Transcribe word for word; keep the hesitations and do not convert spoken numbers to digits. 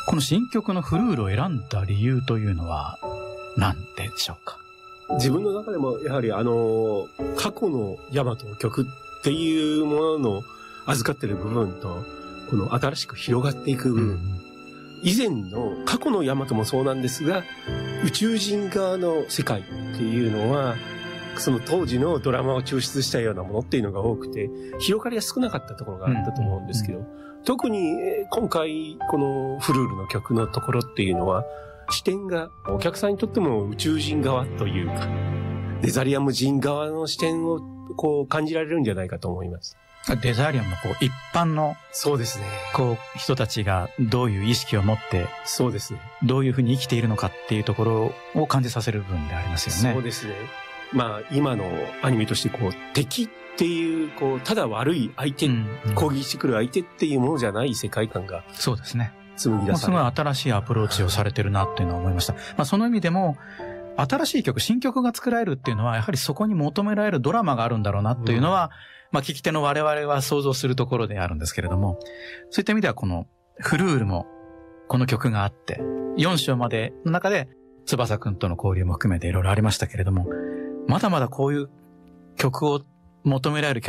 この新曲のフルールを選んだ理由というのは何でしょうか？ 自分の中でもやはりあの、過去のヤマトの曲っていうものの預かっている部分と、この新しく広がっていく部分。うん、以前の過去のヤマトもそうなんですが、宇宙人側の世界っていうのは、その当時のドラマを抽出したようなものっていうのが多くて、広がりが少なかったところがあったと思うんですけど、うんうんうん、特に今回このフルールの曲のところっていうのは、視点がお客さんにとっても宇宙人側というか、デザリアム人側の視点をこう感じられるんじゃないかと思います。 デザリアムのこう一般の、 そうですね。 こう人たちがどういう意識を持って、 そうですね。 どういうふうに生きているのかっていうところを感じさせる部分でありますよね。 そうですね。まあ今のアニメとしてこう敵っていうこうただ悪い相手、うんうん、攻撃してくる相手っていうものじゃない世界観が、 そうですね。 紡ぎ出される。 すごい新しいアプローチをされてるなっていうのは思いました。まあその意味でも新しい曲、新曲が作られるっていうのはやはりそこに求められるドラマがあるんだろうなというのは、うん、まあ聞き手の我々は想像するところであるんですけれども、そういった意味ではこのフルールもこの曲があって、よん章までの中で翼くんとの交流も含めていろいろありましたけれども、まだまだこういう曲を求められる